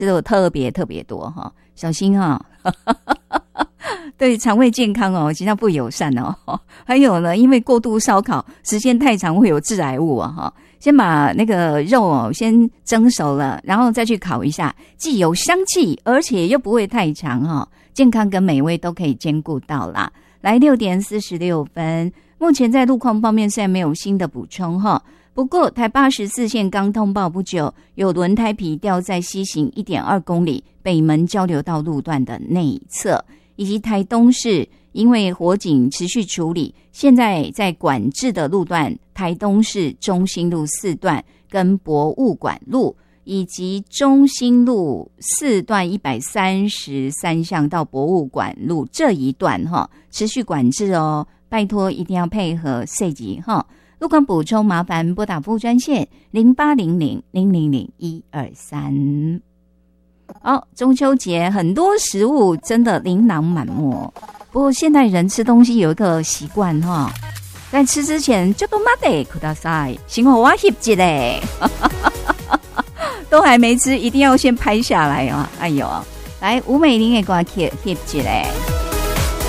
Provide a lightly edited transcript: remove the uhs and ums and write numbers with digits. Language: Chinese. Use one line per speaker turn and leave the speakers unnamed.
这特别多哈，小心哈。对肠胃健康哦，其实不友善哦。还有呢，因为过度烧烤时间太长会有致癌物啊哈。先把那个肉哦先蒸熟了，然后再去烤一下，既有香气，而且又不会太长哈，健康跟美味都可以兼顾到啦。来6点46分，目前在路况方面虽然没有新的补充哈，不过台84线刚通报不久，有轮胎皮掉在西行 1.2 公里北门交流道路段的内侧。以及台东市因为火警持续处理，现在在管制的路段台东市中心路4段跟博物馆路，以及中心路4段133巷到博物馆路这一段持续管制哦，拜托一定要配合设计哈。路况补充麻烦拨打服务专线0800-000-123。中秋节很多食物真的琳琅满目，不过现代人吃东西有一个习惯哈，在吃之前就都妈得ください，幸好我翕一嘞，都还没吃，一定要先拍下来哦。哎呦，来吴美玲的歌翕一嘞。